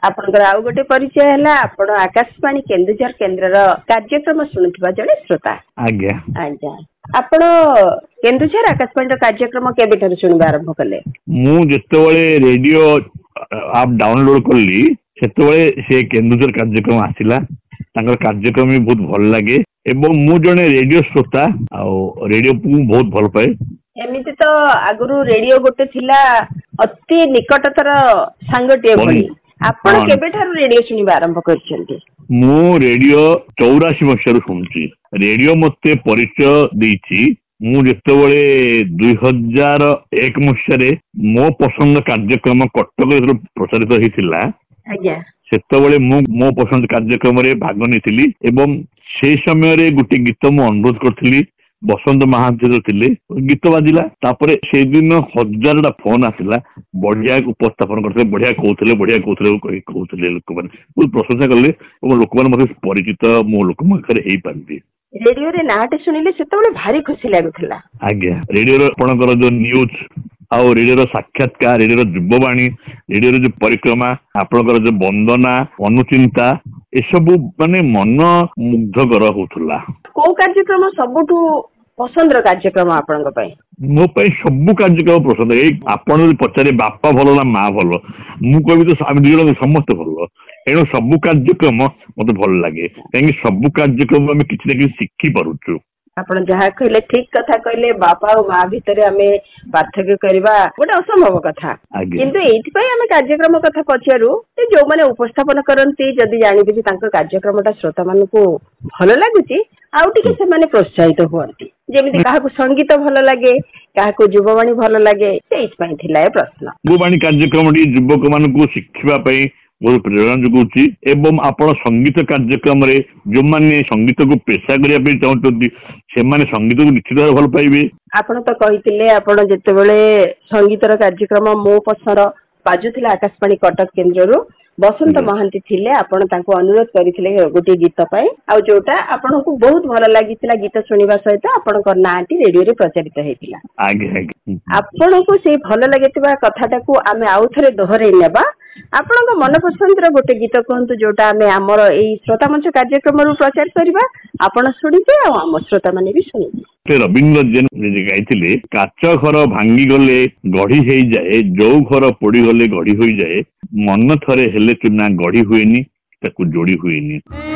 आपणकर आउ गोटे परिचय है आपण आकाशवाणी केन्दुझर केन्द्र कार्यक्रम शुणुवा जड़े श्रोता। आज्ञा आज्ञा आपण केन्दुझर आकाशवाणी कार्यक्रम केबेठारु शुणुवा आरंभ कले? मु जेतेबेले रेडियो आप डाउनलोड करली सेतेबेले से केन्दुझर कार्यक्रम आसिला। तांकर कार्यक्रम भी बहुत भल लगे एवं मु जने रेडियो श्रोता आ रेडियो को बहुत भल पाए। एमिति तो आगुरु रेडियो गोटे थिला अति निकटतर सांगटिए भली आपण केबेठारु रेडियो शुणिबा आरंभ करछन्ती? मु रेडियो 84 मसियारु शुणुची। रेडियो मते परिचय देछि मु जेतेबेले 2001 मसियारे मो पसंद कार्यक्रम कटक प्रसारित होइतिला। आज्ञा सेतेबेले मु मो पसंद कार्यक्रम रे भाग नेथिली एवं से समय रे गुटे गीत मु अनुरोध करथिली। बसंत महांती थे गीत बाजिला तापरे से दिन 1000टा फोन आसिला बढ़िया उपस्थापन करते बढ़िया कहते लोक मैंने बहुत प्रशंसा कले लोक मैंने परिचित मो लोक हो पारती। रेडियो रे नाटे सुनिले सेतेबेले भारी खुशी लागुथिला। आज्ञा रेडियो आपणकर जो न्यूज आउ रेडियो साक्षात्कार रेडियो युववाणी रेडियो जो परिक्रमा आपणकर जो वंदना अनुचिंता एसबू माने मन मुग्धकर होउथला। को कार्यक्रम सबुठु पसंद कार्यक्रम आपण मो सबू कार्यक्रम पसंद आपड़ पचारे बापा भल ना माँ भल मु कहि तो दुई समस्त भल एणु सबू कार्यक्रम मत भल लगे कहीं सबू कार्यक्रम आम कि शिखी पार्छु। आपण जहाँ कहले ठीक कथा कहले बापा और माँ भितर आमे पार्थक्य करबा गोटे असंभव कथा किंतु एइथिपई आमे कार्यक्रम कथा पछियारु जो माने उपस्थापन करंती जदि जानि भी तांको कार्यक्रमटा श्रोता मानकु भल लागुची आउ टिके से माने प्रोत्साहित हुअंती जेमिति काहाकु संगीत भल लागे काहाकु युववाणी भल लागे एइथिपई थिला ए प्रश्न। युववाणी कार्यक्रम युवक मानकु शिखिबा पई बहुत प्रेरणा जोगुची एवं आपण संगीत कार्यक्रम रे जो माने संगीत को पेशा करिया चाहते से माने संगीत को निश्चित भाव भल पाइबे। आपण तो कहितिले आपण जेतेबेले संगीतर कार्यक्रम मो पसर बाजुथिला आकाशवाणी कटक केन्द्ररू बसंत महांती थिले आपण तांको अनुरोध करिथिले गोटे गीत पई आ जोटा आपनको बहुत भल लागितिला गीत सुनिबा सहित आपणकर नाटी रेडियो रे प्रचारित हेतिला। आपनको से भल लागितिबा कथाटाकू आमे आउ थरे दोहरे नेबा आपणको मन पसंदर गोटे गीत कहंतु जोटा आमे हमर एई श्रोता मंच कार्यक्रम रु प्रचार करबा आपण सुनिते आ हम श्रोता माने भी सुनिते। रविंद्र जैन गाइथिले काच घर भांगी गले गढ़ी हेई जाए जो घर पोड़ी गले गढ़ी होई जाए मन थरे हेले चुना गढ़ी हुएनी ताकू जोड़ी हुएनी।